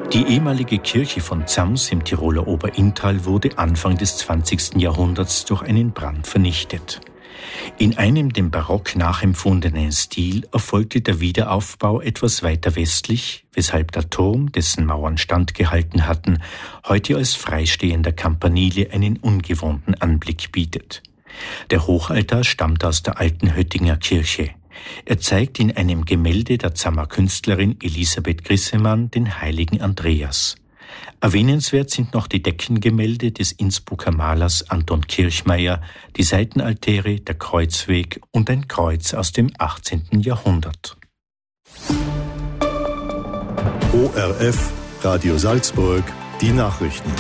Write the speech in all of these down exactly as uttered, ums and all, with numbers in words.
Die ehemalige Kirche von Zams im Tiroler Oberinntal wurde Anfang des zwanzigsten Jahrhunderts durch einen Brand vernichtet. In einem dem Barock nachempfundenen Stil erfolgte der Wiederaufbau etwas weiter westlich, weshalb der Turm, dessen Mauern standgehalten hatten, heute als freistehender Campanile einen ungewohnten Anblick bietet. Der Hochaltar stammt aus der alten Höttinger Kirche. Er zeigt in einem Gemälde der Zammer Künstlerin Elisabeth Grissemann den heiligen Andreas. Erwähnenswert sind noch die Deckengemälde des Innsbrucker Malers Anton Kirchmeier, die Seitenaltäre, der Kreuzweg und ein Kreuz aus dem achtzehnten Jahrhundert. O R F, Radio Salzburg, die Nachrichten.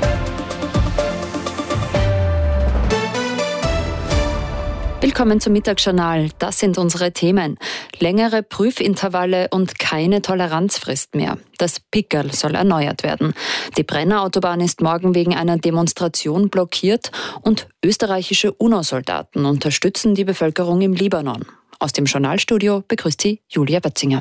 Willkommen zum Mittagsjournal. Das sind unsere Themen. Längere Prüfintervalle und keine Toleranzfrist mehr. Das Pickerl soll erneuert werden. Die Brennerautobahn ist morgen wegen einer Demonstration blockiert und österreichische UNO-Soldaten unterstützen die Bevölkerung im Libanon. Aus dem Journalstudio begrüßt sie Julia Wetzinger.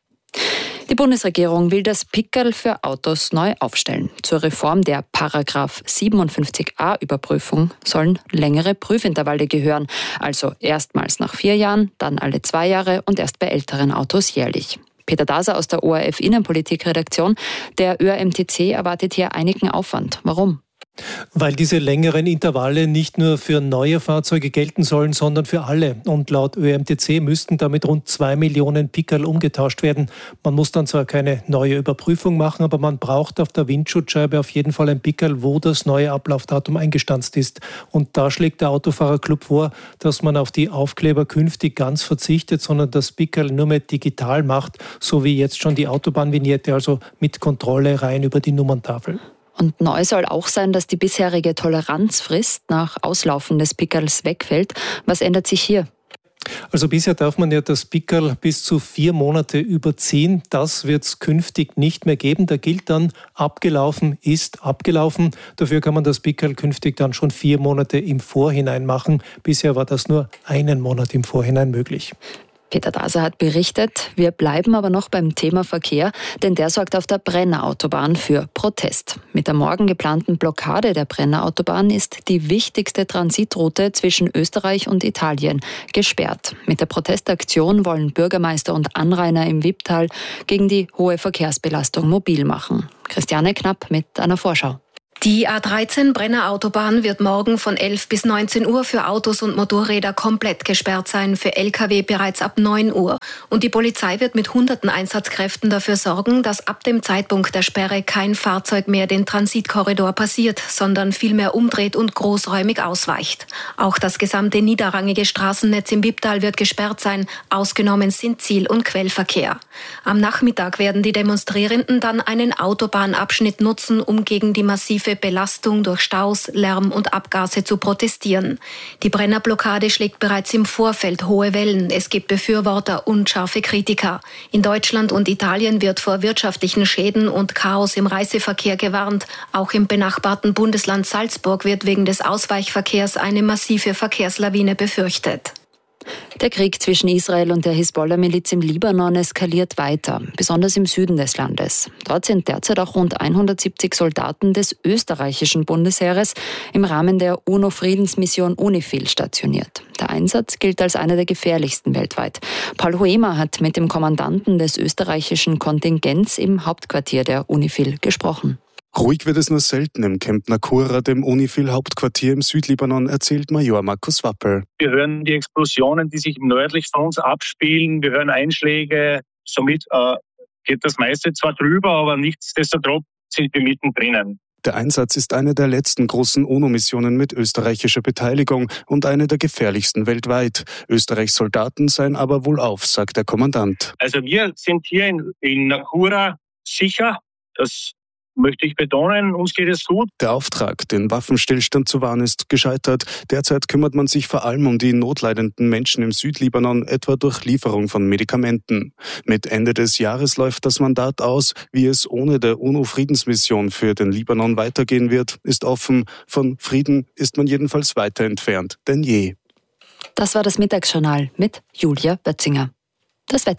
Die Bundesregierung will das Pickerl für Autos neu aufstellen. Zur Reform der Paragraph siebenundfünfzig a Überprüfung sollen längere Prüfintervalle gehören. Also erstmals nach vier Jahren, dann alle zwei Jahre und erst bei älteren Autos jährlich. Peter Daser aus der O R F Innenpolitik-Redaktion. Der Ö R M T C erwartet hier einigen Aufwand. Warum? Weil diese längeren Intervalle nicht nur für neue Fahrzeuge gelten sollen, sondern für alle. Und laut Ö R M T C müssten damit rund zwei Millionen Pickerl umgetauscht werden. Man muss dann zwar keine neue Überprüfung machen, aber man braucht auf der Windschutzscheibe auf jeden Fall ein Pickerl, wo das neue Ablaufdatum eingestanzt ist. Und da schlägt der Autofahrerclub vor, dass man auf die Aufkleber künftig ganz verzichtet, sondern das Pickerl nur mehr digital macht, so wie jetzt schon die Autobahnvignette, also mit Kontrolle rein über die Nummerntafel. Und neu soll auch sein, dass die bisherige Toleranzfrist nach Auslaufen des Pickerls wegfällt. Was ändert sich hier? Also bisher darf man ja das Pickerl bis zu vier Monate überziehen. Das wird es künftig nicht mehr geben. Da gilt dann, abgelaufen ist abgelaufen. Dafür kann man das Pickerl künftig dann schon vier Monate im Vorhinein machen. Bisher war das nur einen Monat im Vorhinein möglich. Peter Daser hat berichtet, wir bleiben aber noch beim Thema Verkehr, denn der sorgt auf der Brennerautobahn für Protest. Mit der morgen geplanten Blockade der Brennerautobahn ist die wichtigste Transitroute zwischen Österreich und Italien gesperrt. Mit der Protestaktion wollen Bürgermeister und Anrainer im Wipptal gegen die hohe Verkehrsbelastung mobil machen. Christiane Knapp mit einer Vorschau. Die A dreizehn Brennerautobahn wird morgen von elf bis neunzehn Uhr für Autos und Motorräder komplett gesperrt sein, für L K W bereits ab neun Uhr. Und die Polizei wird mit hunderten Einsatzkräften dafür sorgen, dass ab dem Zeitpunkt der Sperre kein Fahrzeug mehr den Transitkorridor passiert, sondern vielmehr umdreht und großräumig ausweicht. Auch das gesamte niederrangige Straßennetz im Wipptal wird gesperrt sein, ausgenommen sind Ziel- und Quellverkehr. Am Nachmittag werden die Demonstrierenden dann einen Autobahnabschnitt nutzen, um gegen die massive Belastung durch Staus, Lärm und Abgase zu protestieren. Die Brennerblockade schlägt bereits im Vorfeld hohe Wellen. Es gibt Befürworter und scharfe Kritiker. In Deutschland und Italien wird vor wirtschaftlichen Schäden und Chaos im Reiseverkehr gewarnt. Auch im benachbarten Bundesland Salzburg wird wegen des Ausweichverkehrs eine massive Verkehrslawine befürchtet. Der Krieg zwischen Israel und der Hisbollah-Miliz im Libanon eskaliert weiter, besonders im Süden des Landes. Dort sind derzeit auch rund hundertsiebzig Soldaten des österreichischen Bundesheeres im Rahmen der UNO-Friedensmission UNIFIL stationiert. Der Einsatz gilt als einer der gefährlichsten weltweit. Paul Hoemer hat mit dem Kommandanten des österreichischen Kontingents im Hauptquartier der UNIFIL gesprochen. Ruhig wird es nur selten im Camp Nakura, dem UNIFIL-Hauptquartier im Südlibanon, erzählt Major Markus Wappel. Wir hören die Explosionen, die sich nördlich von uns abspielen. Wir hören Einschläge. Somit äh, geht das meiste zwar drüber, aber nichtsdestotrotz sind wir mittendrin. Der Einsatz ist eine der letzten großen UNO-Missionen mit österreichischer Beteiligung und eine der gefährlichsten weltweit. Österreichs Soldaten seien aber wohlauf, sagt der Kommandant. Also wir sind hier in, in Nakura sicher. Das möchte ich betonen, uns geht es gut. Der Auftrag, den Waffenstillstand zu wahren, ist gescheitert. Derzeit kümmert man sich vor allem um die notleidenden Menschen im Südlibanon, etwa durch Lieferung von Medikamenten. Mit Ende des Jahres läuft das Mandat aus. Wie es ohne der UNO-Friedensmission für den Libanon weitergehen wird, ist offen. Von Frieden ist man jedenfalls weiter entfernt denn je. Das war das Mittagsjournal mit Julia Bötzinger. Das Wetter.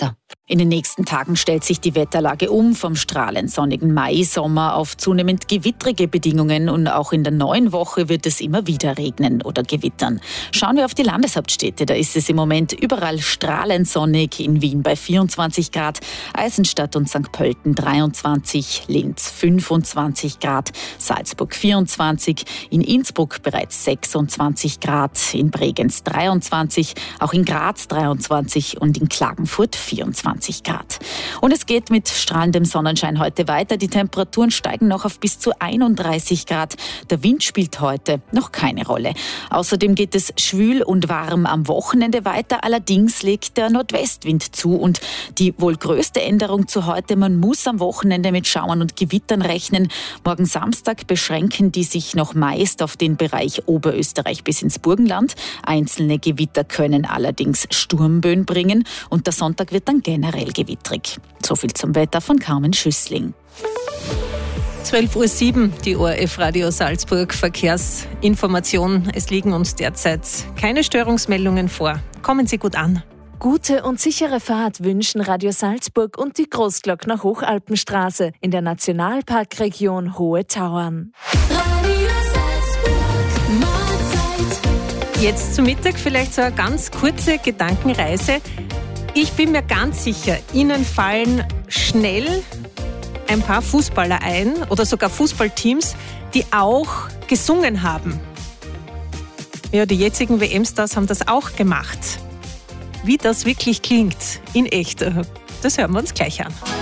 In den nächsten Tagen stellt sich die Wetterlage um vom strahlend sonnigen Mai-Sommer auf zunehmend gewittrige Bedingungen und auch in der neuen Woche wird es immer wieder regnen oder gewittern. Schauen wir auf die Landeshauptstädte, da ist es im Moment überall strahlend sonnig, in Wien bei vierundzwanzig Grad, Eisenstadt und Sankt Pölten dreiundzwanzig, Linz fünfundzwanzig Grad, Salzburg vierundzwanzig, in Innsbruck bereits sechsundzwanzig Grad, in Bregenz dreiundzwanzig, auch in Graz dreiundzwanzig und in Klagenfurt vierundzwanzig Grad. Und es geht mit strahlendem Sonnenschein heute weiter. Die Temperaturen steigen noch auf bis zu einunddreißig Grad. Der Wind spielt heute noch keine Rolle. Außerdem geht es schwül und warm am Wochenende weiter. Allerdings legt der Nordwestwind zu. Und die wohl größte Änderung zu heute, man muss am Wochenende mit Schauern und Gewittern rechnen. Morgen Samstag beschränken die sich noch meist auf den Bereich Oberösterreich bis ins Burgenland. Einzelne Gewitter können allerdings Sturmböen bringen. Und der Sonntag wird dann generell gewittrig. So viel zum Wetter von Carmen Schüssling. zwölf Uhr sieben, die O R F Radio Salzburg Verkehrsinformation. Es liegen uns derzeit keine Störungsmeldungen vor. Kommen Sie gut an. Gute und sichere Fahrt wünschen Radio Salzburg und die Großglockner Hochalpenstraße in der Nationalparkregion Hohe Tauern. Radio Salzburg, Mahlzeit. Jetzt zum Mittag vielleicht so eine ganz kurze Gedankenreise. Ich bin mir ganz sicher, Ihnen fallen schnell ein paar Fußballer ein oder sogar Fußballteams, die auch gesungen haben. Ja, die jetzigen W M-Stars haben das auch gemacht. Wie das wirklich klingt, in echt, das hören wir uns gleich an.